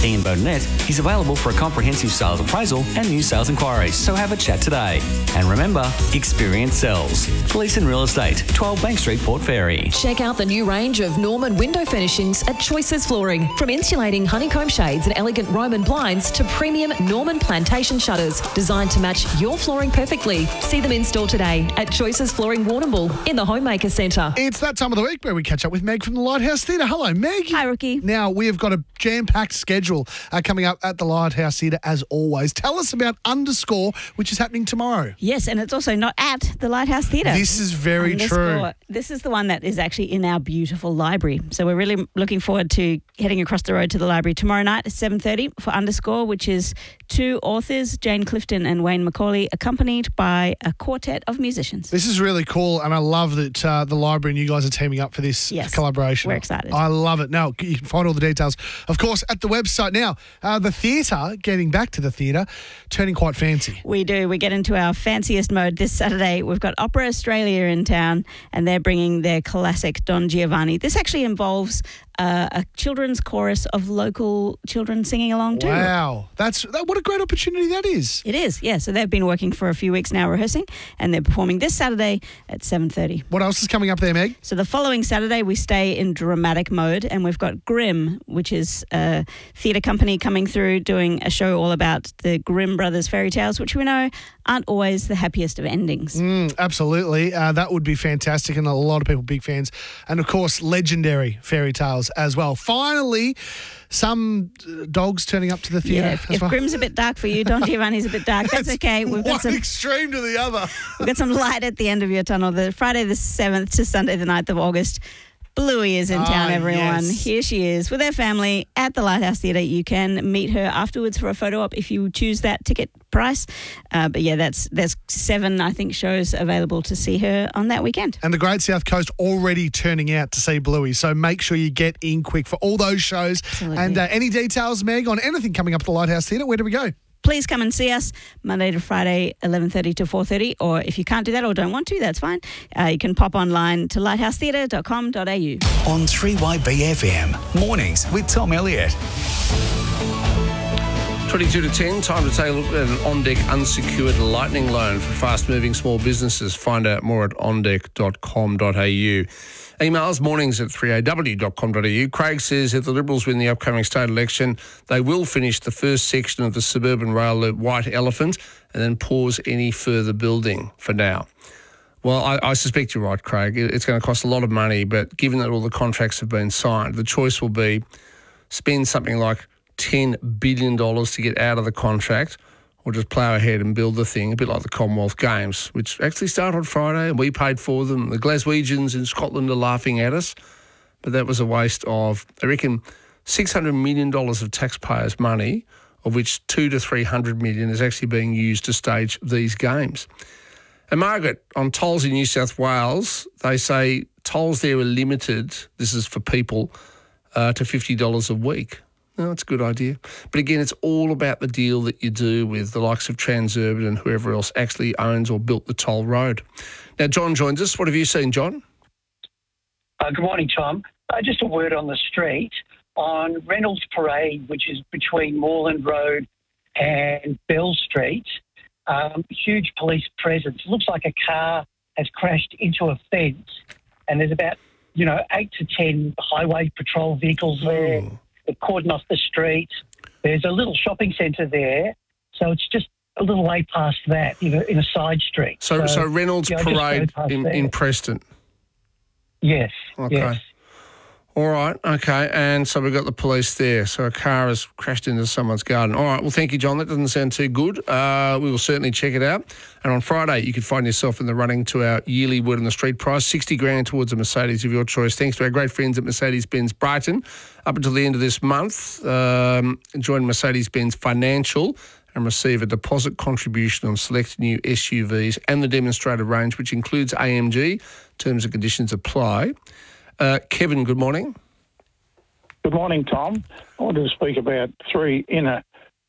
Ian Boudinette is available for a comprehensive sales appraisal and new sales inquiries, so have a chat today. And remember, experience sells. Gleeson Real Estate, 12 Bank Street, Port Fairy. Check out the new range of Norman window furnishings at Choices Flooring. From insulating honeycomb shades and elegant Roman blinds to premium Norman plantation shutters designed to match your flooring perfectly. See them in store today at Choices Flooring Warrnambool in the Homemaker Centre. It's that time of the week where we catch up with Meg from the Lighthouse Theatre. Hello, Meg. Hi, Rookie. Now, we have got a jam-packed schedule coming up at the Lighthouse Theatre as always. Tell us about Underscore, which is happening tomorrow. Yes, and it's also not at the Lighthouse Theatre. This is very true. This is the one that is actually in our beautiful library. So we're really looking forward to heading across the road to the library tomorrow night at 7:30 for Underscore, which is two authors, Jane Clifton and Wayne Macaulay, accompanied by a quartet of musicians. This is really cool, and I love that the library and you guys are teaming up for this collaboration. We're excited. I love it. Now, you can find all the details, of course, at the website. Now, the theatre, getting back to the theatre, turning quite fancy. We do. We get into our fanciest mode this Saturday. We've got Opera Australia in town, and they're bringing their classic Don Giovanni. This actually involves a children's chorus of local children singing along too. Wow. What a great opportunity that is. It is, yeah. So they've been working for a few weeks now rehearsing, and they're performing this Saturday at 7:30. What else is coming up there, Meg? So the following Saturday we stay in dramatic mode, and we've got Grimm, which is a theatre company coming through doing a show all about the Grimm brothers fairy tales, which we know aren't always the happiest of endings. Absolutely. That would be fantastic, and a lot of people big fans. And, of course, legendary fairy tales as well. Finally, some dogs turning up to the theatre. Yeah, if Grimm's a bit dark for you, Don Giovanni's a bit dark. That's okay. We've got one extreme to the other. We've got some light at the end of your tunnel. The Friday the 7th to Sunday the 9th of August. Bluey is in town, everyone. Yes. Here she is with her family at the Lighthouse Theatre. You can meet her afterwards for a photo op if you choose that ticket price. But yeah, there's 7, I think, shows available to see her on that weekend. And the Great South Coast already turning out to see Bluey, so make sure you get in quick for all those shows. Absolutely. And any details, Meg, on anything coming up at the Lighthouse Theatre, where do we go? Please come and see us Monday to Friday, 11:30 to 4:30. Or if you can't do that or don't want to, that's fine. You can pop online to lighthousetheatre.com.au. On 3YBFM, mornings with Tom Elliott. 22 to 10, time to take a look at an on-deck unsecured lightning loan for fast-moving small businesses. Find out more at ondeck.com.au. Emails mornings@3aw.com.au. Craig says if the Liberals win the upcoming state election, they will finish the first section of the suburban rail loop White Elephant and then pause any further building for now. Well, I suspect you're right, Craig. It's going to cost a lot of money, but given that all the contracts have been signed, the choice will be spend something like $10 billion to get out of the contract, or just plough ahead and build the thing, a bit like the Commonwealth Games, which actually start on Friday and we paid for them. The Glaswegians in Scotland are laughing at us, but that was a waste of, I reckon, $600 million of taxpayers' money, of which $200 to $300 million is actually being used to stage these games. And Margaret, on tolls in New South Wales, they say tolls there are limited, this is for people, to $50 a week. No, that's a good idea. But again, it's all about the deal that you do with the likes of Transurban and whoever else actually owns or built the toll road. Now, John joins us. What have you seen, John? Good morning, Tom. Just a word on the street. On Reynolds Parade, which is between Moreland Road and Bell Street, huge police presence. Looks like a car has crashed into a fence, and there's about, 8 to 10 highway patrol vehicles there. They're cordoned off the street. There's a little shopping centre there, so it's just a little way past that, in a side street. So Reynolds Parade in Preston? Yes. Okay. Yes. All right, okay. And so we've got the police there. So a car has crashed into someone's garden. All right, well, thank you, John. That doesn't sound too good. We will certainly check it out. And on Friday, you could find yourself in the running to our yearly Word on the Street prize, $60,000 towards a Mercedes of your choice, thanks to our great friends at Mercedes-Benz Brighton. Up until the end of this month, join Mercedes-Benz Financial and receive a deposit contribution on select new SUVs and the demonstrator range, which includes AMG. Terms and conditions apply. Kevin, good morning. Good morning, Tom. I wanted to speak about 3 inner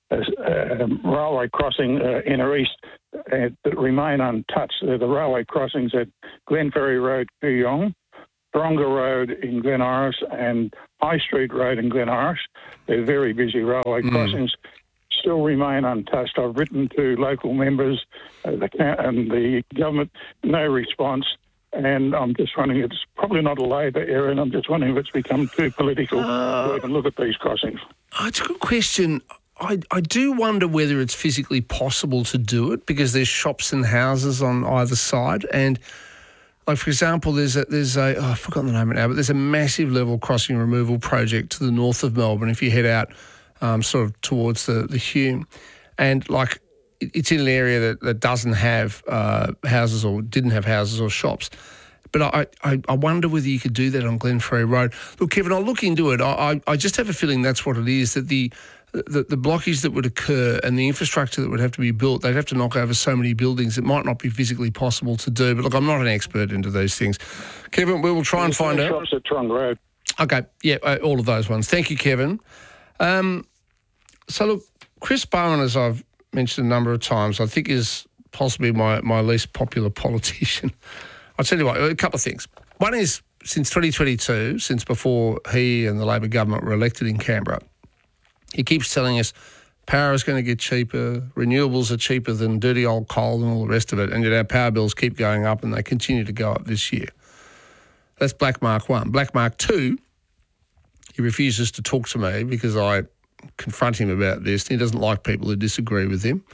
railway crossing inner east that remain untouched. The railway crossings at Glenferrie Road, Kooyong, Dronga Road in Glen Iris and High Street Road in Glen Iris. They're very busy railway crossings. Still remain untouched. I've written to local members and the government, no response. And I'm just wondering, it's probably not a Labor era, and I'm just wondering if it's become too political so we can look at these crossings. It's a good question. I do wonder whether it's physically possible to do it because there's shops and houses on either side. And, like, for example, there's a I've forgotten the name of it now, but there's a massive level crossing removal project to the north of Melbourne if you head out sort of towards the Hume. And, like, it's in an area that doesn't have houses or didn't have houses or shops. But I wonder whether you could do that on Glenferrie Road. Look, Kevin, I'll look into it. I just have a feeling that's what it is, that the blockage that would occur and the infrastructure that would have to be built, they'd have to knock over so many buildings it might not be physically possible to do. But, look, I'm not an expert into those things. Kevin, we will try and find out. Shops at Trong Road. Okay, yeah, all of those ones. Thank you, Kevin. So, look, Chris Bowen, as I've mentioned a number of times, I think is possibly my least popular politician. I'll tell you what, a couple of things. One is, since 2022, since before he and the Labor government were elected in Canberra, he keeps telling us power is going to get cheaper, renewables are cheaper than dirty old coal and all the rest of it, and yet our power bills keep going up and they continue to go up this year. That's Black Mark 1. Black Mark 2, he refuses to talk to me because I confront him about this. He doesn't like people who disagree with him.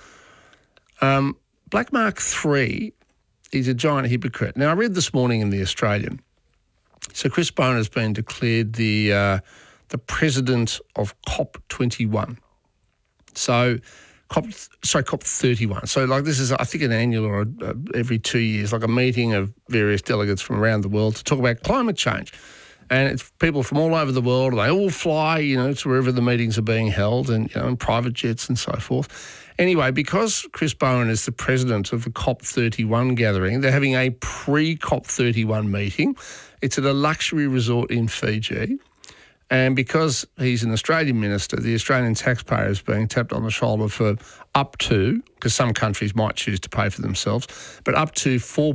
Black Mark 3, he's a giant hypocrite. Now, I read this morning in The Australian. So Chris Bowen has been declared the president of COP21. So COP31. So, like, this is, I think, an annual or every 2 years, like a meeting of various delegates from around the world to talk about climate change. And it's people from all over the world, and they all fly, to wherever the meetings are being held, and, in private jets and so forth. Anyway, because Chris Bowen is the president of the COP31 gathering, they're having a pre-COP31 meeting. It's at a luxury resort in Fiji. And because he's an Australian minister, the Australian taxpayer is being tapped on the shoulder for up to, because some countries might choose to pay for themselves, but up to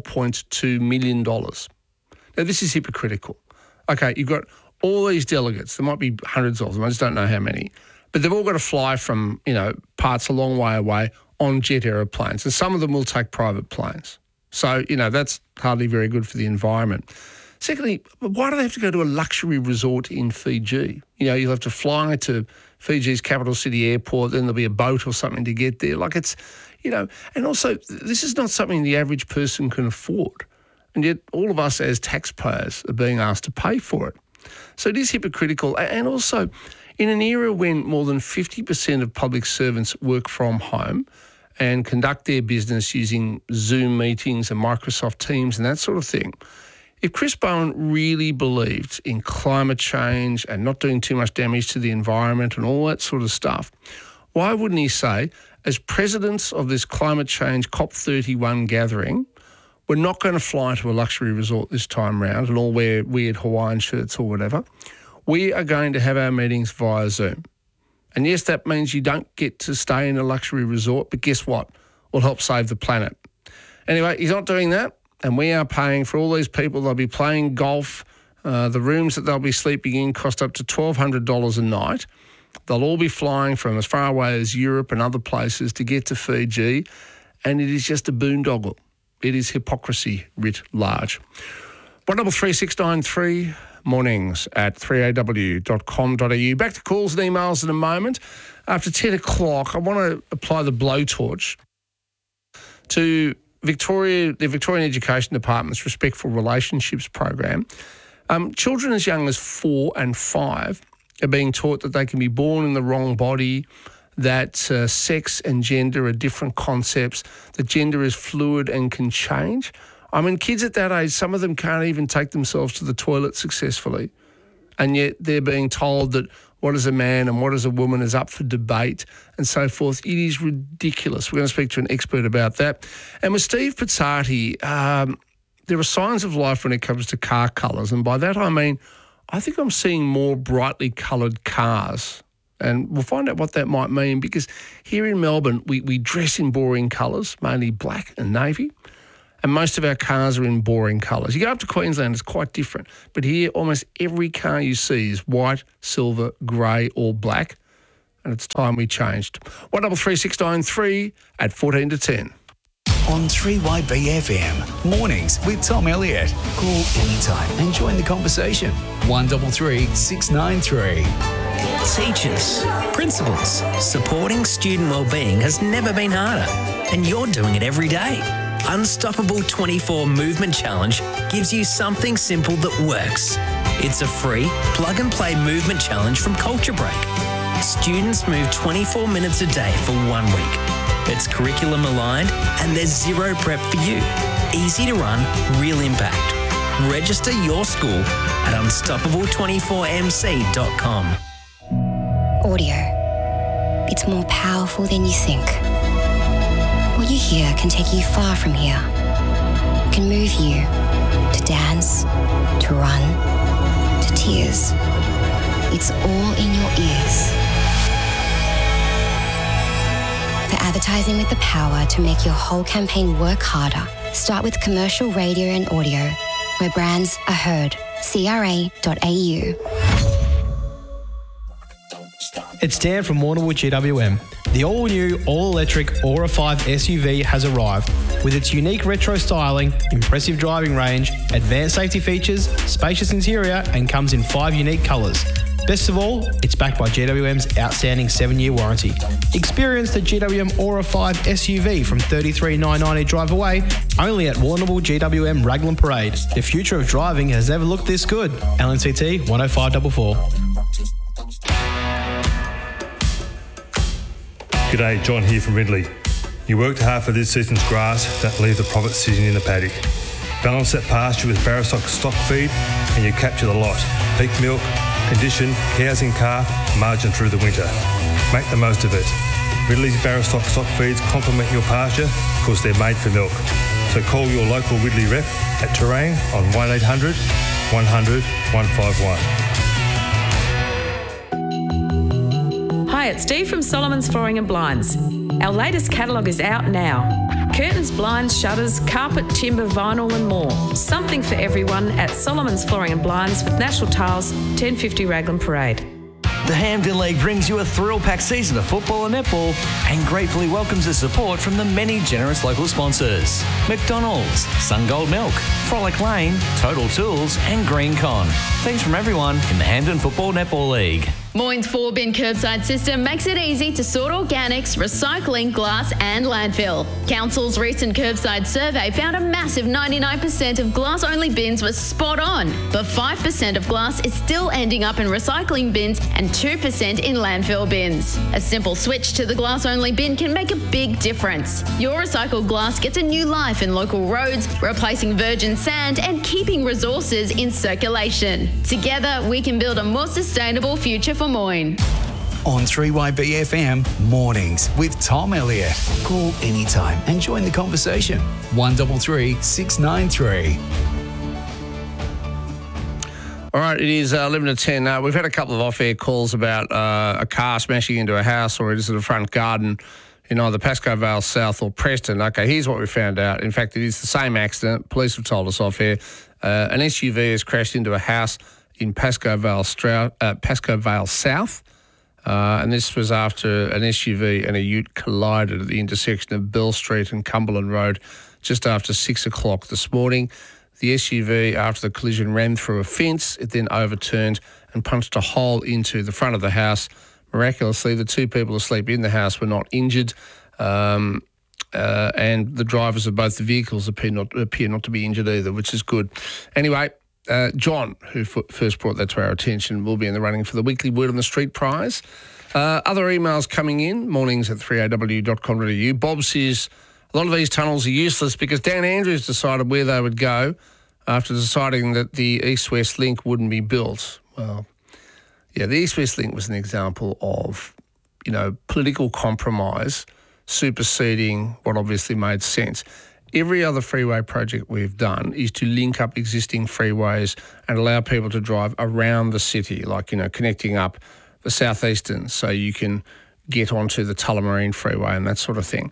$4.2 million. Now, this is hypocritical. Okay, you've got all these delegates. There might be hundreds of them. I just don't know how many. But they've all got to fly from, parts a long way away on jet aeroplanes. And some of them will take private planes. So, that's hardly very good for the environment. Secondly, why do they have to go to a luxury resort in Fiji? You'll have to fly to Fiji's capital city airport, then there'll be a boat or something to get there. Like, it's, and also this is not something the average person can afford. And yet all of us as taxpayers are being asked to pay for it. So it is hypocritical. And also, in an era when more than 50% of public servants work from home and conduct their business using Zoom meetings and Microsoft Teams and that sort of thing, if Chris Bowen really believed in climate change and not doing too much damage to the environment and all that sort of stuff, why wouldn't he say, as presidents of this climate change COP31 gathering, we're not going to fly to a luxury resort this time round and all wear weird Hawaiian shirts or whatever. We are going to have our meetings via Zoom. And yes, that means you don't get to stay in a luxury resort, but guess what? We'll help save the planet. Anyway, he's not doing that, and we are paying for all these people. They'll be playing golf. The rooms that they'll be sleeping in cost up to $1,200 a night. They'll all be flying from as far away as Europe and other places to get to Fiji, and it is just a boondoggle. It is hypocrisy writ large. 133693 mornings at 3aw.com.au. Back to calls and emails in a moment. After 10 o'clock, I want to apply the blowtorch to the Victorian Education Department's Respectful Relationships program. Children as young as 4 and 5 are being taught that they can be born in the wrong body, that sex and gender are different concepts, that gender is fluid and can change. I mean, kids at that age, some of them can't even take themselves to the toilet successfully, and yet they're being told that what is a man and what is a woman is up for debate and so forth. It is ridiculous. We're going to speak to an expert about that. And with Steve Pizzati, there are signs of life when it comes to car colours, and by that I mean I think I'm seeing more brightly coloured cars. And we'll find out what that might mean, because here in Melbourne, we dress in boring colours, mainly black and navy. and most of our cars are in boring colours. You go up to Queensland, it's quite different. But here, almost every car you see is white, silver, grey or black. And it's time we changed. 133693 at 14 to 10. On 3YBFM, mornings with Tom Elliott. Call anytime and join the conversation. 133 693. Teachers, principals, supporting student wellbeing has never been harder, and you're doing it every day. Unstoppable 24 Movement Challenge gives you something simple that works. It's a free plug-and-play movement challenge from Culture Break. Students move 24 minutes a day for 1 week. It's curriculum aligned and there's zero prep for you. Easy to run, real impact. Register your school at unstoppable24mc.com. Audio. It's more powerful than you think. What you hear can take you far from here. Can move you to dance, to run, to tears. It's all in your ears. For advertising with the power to make your whole campaign work harder, start with commercial radio and audio, where brands are heard. CRA.au. It's Dan from Warnerwood GWM. The all-new, all-electric Aura 5 SUV has arrived. With its unique retro styling, impressive driving range, advanced safety features, spacious interior, and comes in 5 unique colours. Best of all, it's backed by GWM's outstanding 7-year warranty. Experience the GWM Aura 5 SUV from $33,990 drive away, only at Warrnambool GWM Raglan Parade. The future of driving has never looked this good. LNCT 10544. G'day, John here from Ridley. You worked hard for this season's grass, don't leave the profit sitting in the paddock. Balance that pasture with Barrastock stock feed and you capture the lot. Peak milk, condition, cows in calf, margin through the winter. Make the most of it. Ridley's Barrastock stock feeds complement your pasture because they're made for milk. So call your local Ridley rep at Terrain on 1800 100 151. Hi, it's Dee from Solomon's Flooring and Blinds. Our latest catalogue is out now. Curtains, blinds, shutters, carpet, timber, vinyl and more. Something for everyone at Solomon's Flooring and Blinds with National Tiles, 1050 Raglan Parade. The Hampden League brings you a thrill-packed season of football and netball and gratefully welcomes the support from the many generous local sponsors. McDonald's, SunGold Milk, Frolic Lane, Total Tools and GreenCon. Thanks from everyone in the Hampden Football Netball League. Moyne's 4-bin curbside system makes it easy to sort organics, recycling, glass and landfill. Council's recent curbside survey found a massive 99% of glass-only bins were spot on, but 5% of glass is still ending up in recycling bins and 2% in landfill bins. A simple switch to the glass-only bin can make a big difference. Your recycled glass gets a new life in local roads, replacing virgin sand and keeping resources in circulation. Together, we can build a more sustainable future for Moyne. On 3YBFM, mornings with Tom Elliott. Call anytime and join the conversation. 133 693. All right, it is 11 to 10. We've had a couple of off-air calls about a car smashing into a house or into the front garden in either Pascoe Vale South or Preston. Okay, here's what we found out. In fact, it is the same accident. Police have told us off-air. An SUV has crashed into a house in Pascoe Vale South. And this was after an SUV and a ute collided at the intersection of Bell Street and Cumberland Road just after 6 o'clock this morning. The SUV, after the collision, ran through a fence. It then overturned and punched a hole into the front of the house. Miraculously, the 2 people asleep in the house were not injured. And the drivers of both the vehicles appear not to be injured either, which is good. Anyway, John, who first brought that to our attention, will be in the running for the weekly Word on the Street prize. Other emails coming in, mornings at 3aw.com.au. Bob says a lot of these tunnels are useless because Dan Andrews decided where they would go after deciding that the East-West link wouldn't be built. Well, yeah, the East-West link was an example of, political compromise superseding what obviously made sense. Every other freeway project we've done is to link up existing freeways and allow people to drive around the city, like, connecting up the southeastern so you can get onto the Tullamarine Freeway and that sort of thing.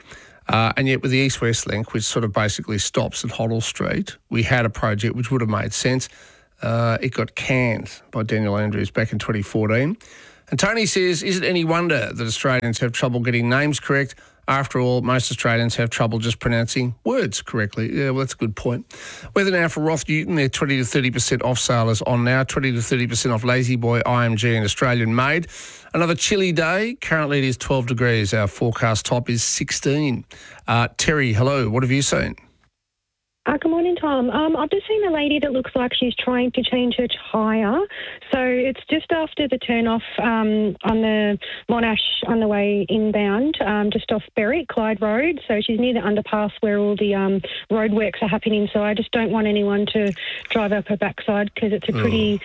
And yet with the East-West link, which sort of basically stops at Hoddle Street, we had a project which would have made sense. It got canned by Daniel Andrews back in 2014. And Tony says, is it any wonder that Australians have trouble getting names correct? After all, most Australians have trouble just pronouncing words correctly. Yeah, well, that's a good point. Weather now for Roth Newton. They're 20 to 30% off sale is on now. 20 to 30% off Lazy Boy, IMG and Australian made. Another chilly day. Currently it is 12 degrees. Our forecast top is 16. Terry, hello. What have you seen? Good morning, Tom. I've just seen a lady that looks like she's trying to change her tyre. So it's just after the turn-off on the Monash on the way inbound, just off Berwick, Clyde Road. So she's near the underpass where all the roadworks are happening. So I just don't want anyone to drive up her backside because it's a pretty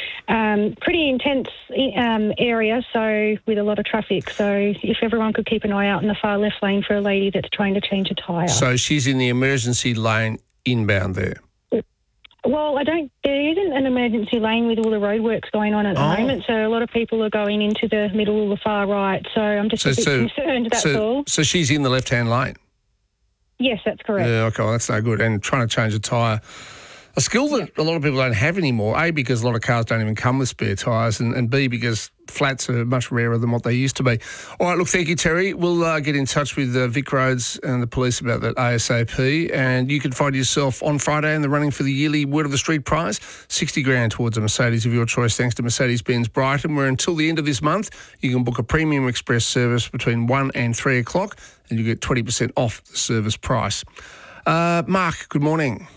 intense area, so with a lot of traffic. So if everyone could keep an eye out in the far left lane for a lady that's trying to change a tyre. So she's in the emergency lane inbound there. Well, there isn't an emergency lane with all the roadworks going on at the moment, so a lot of people are going into the middle or the far right. So I'm just a bit concerned, that's all. So she's in the left-hand lane? Yes, that's correct. Yeah, okay, well, that's no good. And trying to change a tyre, a skill that a lot of people don't have anymore, A, because a lot of cars don't even come with spare tyres, and B, because flats are much rarer than what they used to be. All right, look, thank you, Terry. We'll get in touch with Vic Roads and the police about that ASAP, and you can find yourself on Friday in the running for the yearly Word of the Street prize, 60 grand towards a Mercedes of your choice, thanks to Mercedes-Benz Brighton, where until the end of this month, you can book a premium express service between 1 and 3 o'clock, and you get 20% off the service price. Mark, good morning.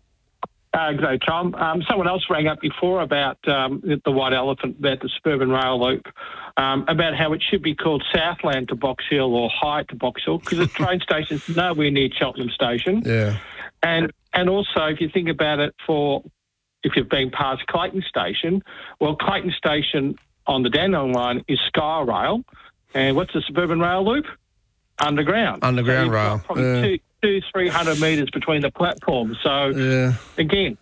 Good day, Tom. Someone else rang up before about the White Elephant, about the suburban rail loop, about how it should be called Southland to Box Hill or High to Box Hill, because the train station's nowhere near Cheltenham Station. Yeah. And also, if you think about it, if you've been past Clayton Station, well, Clayton Station on the Dandenong line is Skyrail, and what's the suburban rail loop? Underground. Underground rail. Probably 200-300 metres between the platforms. So, again,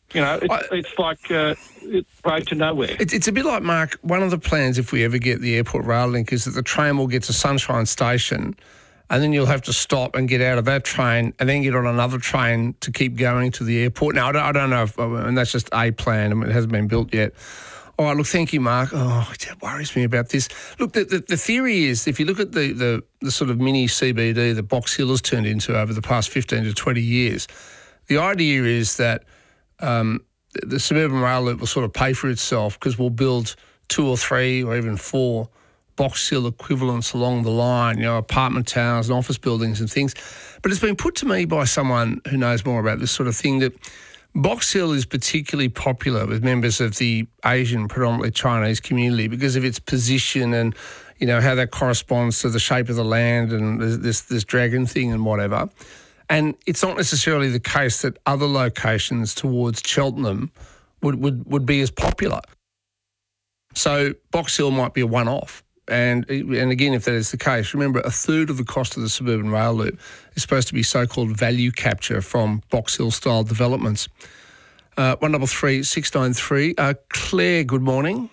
it's like road to nowhere. It's a bit like, Mark, one of the plans, if we ever get the airport rail link, is that the train will get to Sunshine Station and then you'll have to stop and get out of that train and then get on another train to keep going to the airport. Now, I don't know, and that's just a plan. I mean, it hasn't been built yet. All right, look, thank you, Mark. Oh, it worries me about this. Look, the theory is, if you look at the sort of mini CBD that Box Hill has turned into over the past 15 to 20 years, the idea is that the suburban rail loop will sort of pay for itself because we'll build 2 or 3 or even 4 Box Hill equivalents along the line, apartment towers and office buildings and things. But it's been put to me by someone who knows more about this sort of thing that Box Hill is particularly popular with members of the Asian, predominantly Chinese community because of its position and, how that corresponds to the shape of the land and this dragon thing and whatever. And it's not necessarily the case that other locations towards Cheltenham would be as popular. So Box Hill might be a one-off. And again, if that is the case, remember, a third of the cost of the suburban rail loop is supposed to be so-called value capture from Box Hill-style developments. 133 693. Claire, good morning.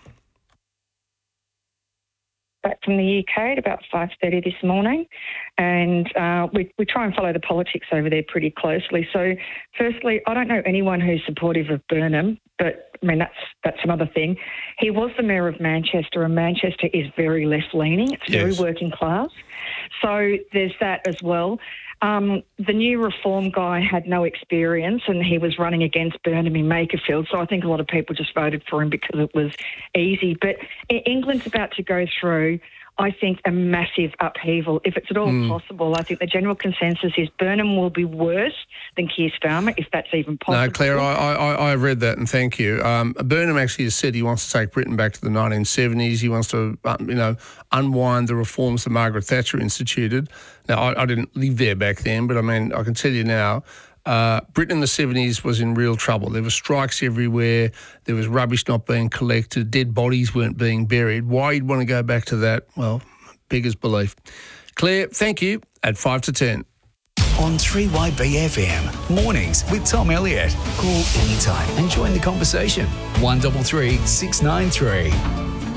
Back from the UK at about 5:30 this morning, and we try and follow the politics over there pretty closely. So, firstly, I don't know anyone who's supportive of Burnham, but I mean that's another thing. He was the mayor of Manchester, and Manchester is very left-leaning. It's very working class. So there's that as well. The new Reform guy had no experience, and he was running against Burnham in Makerfield, so I think a lot of people just voted for him because it was easy. But England's about to go through, I think, a massive upheaval. If it's at all possible, I think the general consensus is Burnham will be worse than Keir Starmer, if that's even possible. No, Claire, I read that, and thank you. Burnham actually has said he wants to take Britain back to the 1970s. He wants to, unwind the reforms that Margaret Thatcher instituted. Now, I didn't live there back then, but I mean, I can tell you now, Britain in the 70s was in real trouble. There were strikes everywhere. There was rubbish not being collected. Dead bodies weren't being buried. Why you'd want to go back to that? Well, beggars belief. Claire, thank you. At 5 to 10. On 3YBFM, mornings with Tom Elliott. Call anytime and join the conversation. 133 693.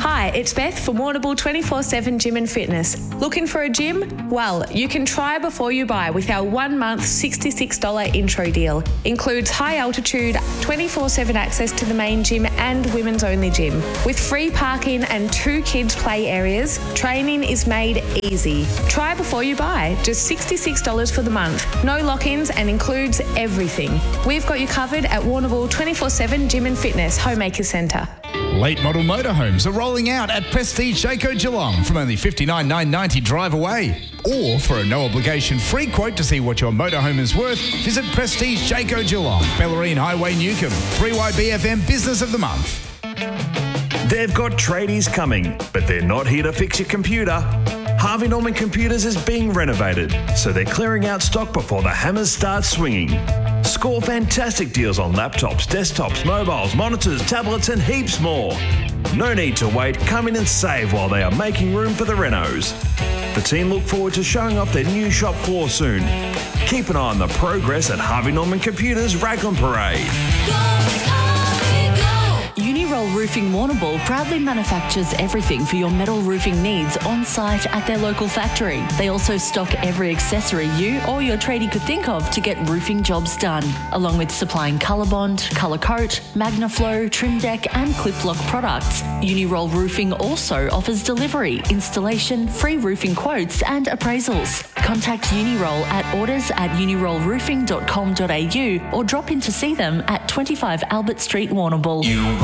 Hi, it's Beth from Warrnambool 24/7 Gym and Fitness. Looking for a gym? Well, you can try before you buy with our 1 month $66 intro deal. Includes high altitude, 24/7 access to the main gym and women's only gym. With free parking and 2 kids play areas, training is made easy. Try before you buy, just $66 for the month. No lock-ins and includes everything. We've got you covered at Warrnambool 24/7 Gym and Fitness, Homemaker Centre. Late model motorhomes are rolling out at Prestige Jayco Geelong from only $59,990 drive away. Or for a no-obligation free quote to see what your motorhome is worth, visit Prestige Jayco Geelong, Bellarine Highway, Newcomb. 3YBFM Business of the Month. They've got tradies coming, but they're not here to fix your computer. Harvey Norman Computers is being renovated, so they're clearing out stock before the hammers start swinging. Score fantastic deals on laptops, desktops, mobiles, monitors, tablets and heaps more. No need to wait, come in and save while they are making room for the renos. The team look forward to showing off their new shop floor soon. Keep an eye on the progress at Harvey Norman Computers Raglan Parade. Uniroll Roofing Warrnambool proudly manufactures everything for your metal roofing needs on site at their local factory. They also stock every accessory you or your tradie could think of to get roofing jobs done, along with supplying Colorbond, Colour Coat, Magnaflow, Trim Deck and Clip Lock products. Uniroll Roofing also offers delivery, installation, free roofing quotes and appraisals. Contact Uniroll at orders@unirollroofing.com.au or drop in to see them at 25 Albert Street, Warrnambool.